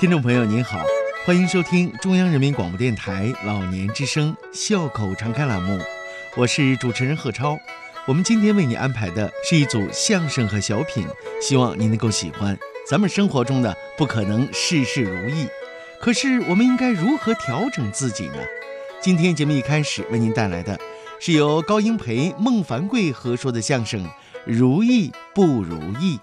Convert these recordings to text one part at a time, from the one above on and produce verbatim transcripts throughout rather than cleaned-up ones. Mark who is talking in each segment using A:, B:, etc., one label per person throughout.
A: 听众朋友您好，欢迎收听中央人民广播电台老年之声笑口常开栏目，我是主持人贺超。我们今天为你安排的是一组相声和小品，希望您能够喜欢。咱们生活中呢，不可能事事如意，可是我们应该如何调整自己呢？今天节目一开始为您带来的是由高英培、孟凡贵合说的相声《如意不如意》。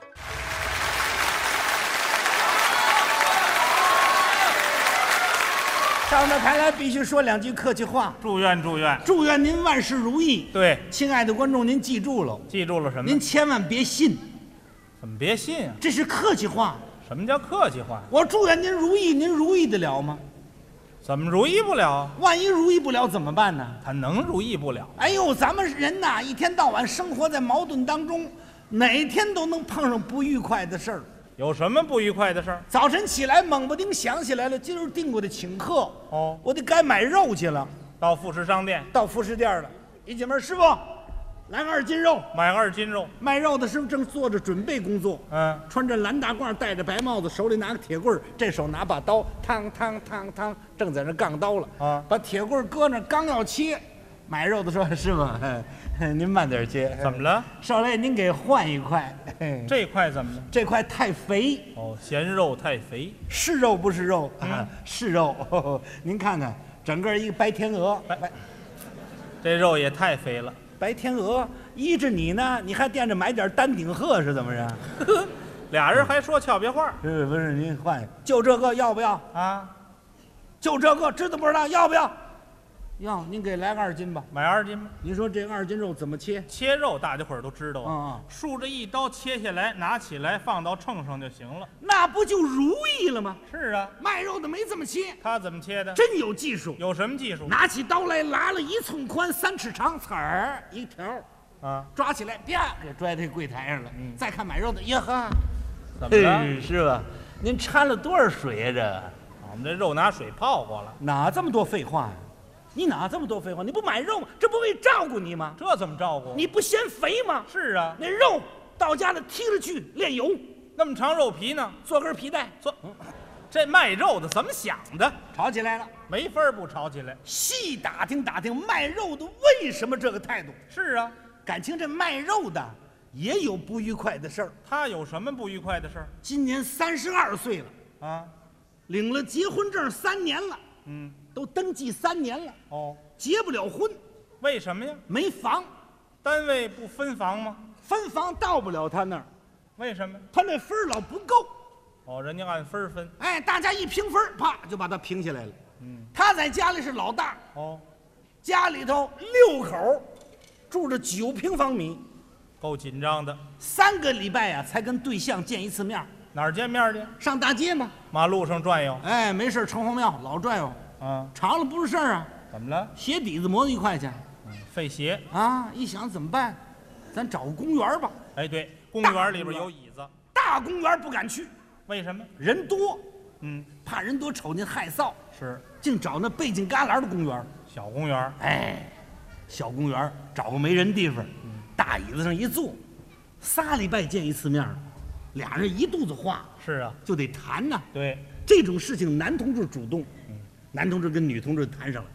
B: 上到台来必须说两句客气话，
C: 祝愿祝愿，
B: 祝愿您万事如意。
C: 对，
B: 亲爱的观众，您记住了，
C: 记住了什么？
B: 您千万别信，
C: 怎么别信啊？
B: 这是客气话。
C: 什么叫客气话？
B: 我祝愿您如意，您如意得了吗？
C: 怎么如意不了？
B: 万一如意不了怎么办呢？
C: 他能如意不了？
B: 哎呦，咱们人呐，一天到晚生活在矛盾当中，哪天都能碰上不愉快的事儿。
C: 有什么不愉快的事儿？
B: 早晨起来猛不丁想起来了，今儿定我的请客
C: 哦，
B: 我得该买肉去了。
C: 到副食商店，
B: 到副食店了，一进门，师傅，来二斤肉。
C: 买二斤肉。
B: 卖肉的师傅正做着准备工作，
C: 嗯，
B: 穿着蓝大褂，戴着白帽子，手里拿个铁棍，这手拿把刀，嘡嘡嘡嘡，正在那杠刀了。
C: 啊，
B: 把铁棍搁那，刚要切，买肉的说：“师傅，您慢点切。”
C: 怎么了？
B: 少爷，您给换一块。
C: 这块怎么了？
B: 这块太肥。
C: 哦，嫌肉太肥。
B: 是肉不是肉？
C: 嗯、
B: 啊，是肉。呵呵您看看，整个一个白天鹅。
C: 白，这肉也太肥了。
B: 白天鹅依着你呢，你还惦着买点丹顶鹤是怎么着？
C: 俩人还说俏皮话。
B: 是不是？您换，就这个要不要
C: 啊？
B: 就这个，知道不知道？要不要？要，您给来个二斤吧。
C: 买二斤吧。
B: 您说这二斤肉怎么切？
C: 切肉大家伙儿都知道啊，
B: 嗯、
C: 竖着一刀切下来，拿起来放到秤上就行了。
B: 那不就如意了吗？
C: 是啊，
B: 卖肉的没这么切。
C: 他怎么切的？
B: 真有技术。
C: 有什么技术？
B: 拿起刀来，拉了一寸宽，三尺长，刺儿一条，
C: 啊，
B: 抓起来，啪，给拽这柜台上了。嗯，再看买肉的，呀呵，
C: 怎么了？
B: 是吧？您掺了多少水呀？这
C: 我们这肉拿水泡过了。
B: 哪这么多废话呀？你哪这么多废话？你不买肉吗？这不为照顾你吗？
C: 这怎么照顾？
B: 你不嫌肥吗？
C: 是啊，
B: 那肉到家了剔了去炼油，
C: 那么长肉皮呢？
B: 做根皮带。
C: 做，这卖肉的怎么想的？
B: 吵起来了，
C: 没法不吵起来。
B: 细打听打听卖肉的为什么这个态度。
C: 是啊，
B: 感情这卖肉的也有不愉快的事儿。
C: 他有什么不愉快的事儿？
B: 今年三十二岁了
C: 啊，
B: 领了结婚证三年了。
C: 嗯，
B: 都登记三年了，
C: 哦，
B: 结不了婚，
C: 为什么呀？
B: 没房，
C: 单位不分房吗？
B: 分房到不了他那儿，
C: 为什么？
B: 他那分老不够。
C: 哦，人家按分分。
B: 哎，大家一平分，啪就把他平下来了。
C: 嗯，
B: 他在家里是老大，
C: 哦，
B: 家里头六口，住着九平方米，
C: 够紧张的。
B: 三个礼拜呀、啊、才跟对象见一次面。
C: 哪儿见面去？
B: 上大街嘛，
C: 马路上转悠。
B: 哎，没事城隍庙老转悠。
C: 啊，
B: 长了不是事儿啊。
C: 怎么了？
B: 鞋底子磨一块钱。
C: 嗯，费鞋
B: 啊！一想怎么办？咱找个公园吧。
C: 哎，对，公园里边有椅子。
B: 大公园不敢去，
C: 为什么？
B: 人多。
C: 嗯，
B: 怕人多瞅您害臊。
C: 是，
B: 净找那背景旮旯的公园。
C: 小公园。
B: 哎，小公园找个没人地方，嗯、大椅子上一坐，仨礼拜见一次面，俩人一肚子话。
C: 是啊，
B: 就得谈呐。
C: 对，
B: 这种事情男同志主动，嗯、男同志跟女同志谈上了。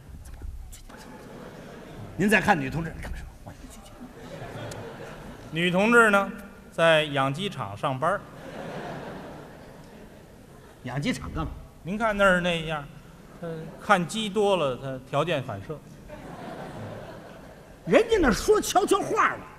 B: 您再看女同志干什么？
C: 女同志呢，在养鸡场上班。
B: 养鸡场干嘛？
C: 您看那儿那样，他看鸡多了，他条件反射。
B: 人家那说悄悄话了。